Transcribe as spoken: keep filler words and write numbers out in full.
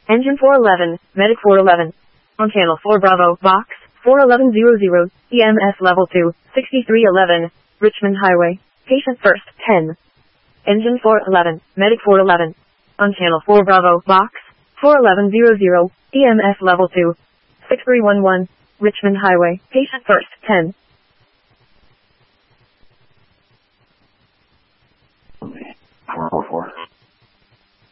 Engine four eleven, Medic four eleven. On channel four Bravo, box, four eleven hundred, E M S level two, sixty-three eleven, Richmond Highway. Patient first, ten. Engine four eleven, Medic four eleven. On channel four Bravo, box, four eleven hundred, E M S level two, sixty-three eleven, Richmond Highway. Patient first, ten. four four four.